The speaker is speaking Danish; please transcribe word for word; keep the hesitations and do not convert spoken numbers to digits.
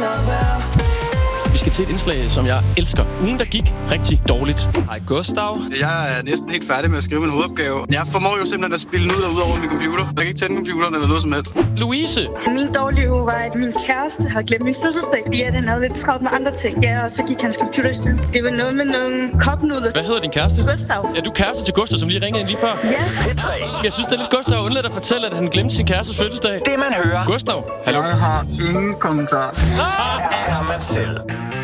Vi skal til et indslag, som jeg elsker. Ugen, der gik rigtig dårligt. Hej Gustav. Jeg er næsten helt færdig med at skrive min hovedopgave. Jeg formår jo simpelthen at spille ud og ud over min computer. Jeg kan ikke tænde computeren eller noget som helst. Louise. Min dårlige uge var, at min kæreste havde glemt min fødselsdag, fordi at han havde lidt travlt med andre ting. Ja, og så gik hans computer i stykker. Det var noget med nogle kopnudler. Hvad hedder din kæreste? Gustav. Ja, du er kæreste til Gustav, som lige ringede ind lige før. Ja. Jeg synes, det er lidt Gustav undladt at fortælle, at han glemte sin kærestes fødselsdag. Det man hører. Gustav, hallo. Jeg har ingen kommentar. Ah! Er man selv.